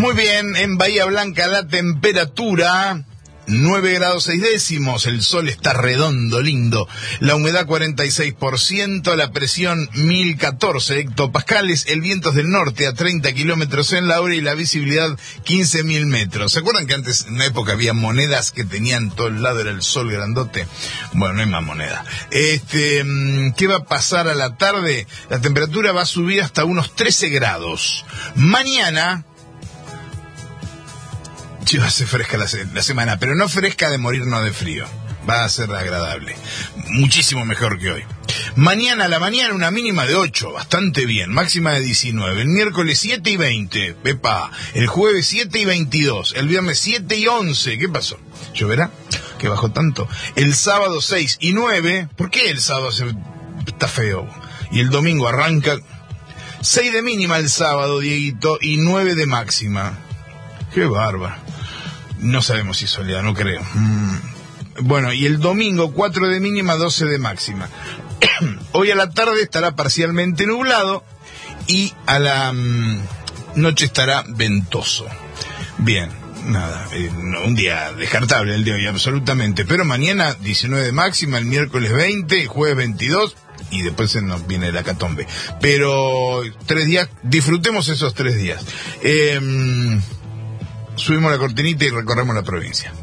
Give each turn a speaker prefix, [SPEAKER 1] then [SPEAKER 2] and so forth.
[SPEAKER 1] Muy bien, en Bahía Blanca la temperatura 9 grados 6 décimos, el sol está redondo, lindo, la humedad 46%, la presión 1014 hectopascales, el viento es del norte a 30 kilómetros en la hora y la visibilidad 15.000 metros. ¿Se acuerdan que antes, en una época, había monedas que tenían todo el lado, era el sol grandote? Bueno, no hay más moneda. ¿Qué va a pasar a la tarde? La temperatura va a subir hasta unos 13 grados. Mañana va a ser fresca la semana, pero no fresca de morirnos de frío. Va a ser agradable. Muchísimo mejor que hoy. Mañana a la mañana una mínima de 8, bastante bien. Máxima de 19. El miércoles 7 y 20. Pepa. El jueves 7 y 22. El viernes 7 y 11. ¿Qué pasó? ¿Lloverá? ¿Qué bajó tanto? El sábado 6 y 9. ¿Por qué el sábado está feo? Y el domingo arranca 6 de mínima el sábado, Dieguito, y 9 de máxima. Qué bárbaro. No sabemos si soleado, no creo. Bueno, y el domingo 4 de mínima, 12 de máxima. Hoy a la tarde estará parcialmente nublado y a la noche estará ventoso. Bien, nada, un día descartable el de hoy, absolutamente. Pero mañana 19 de máxima, el miércoles 20, el jueves 22 y después se nos viene la hecatombe. Pero 3 días, disfrutemos esos 3 días. Subimos la cortinita y recorremos la provincia.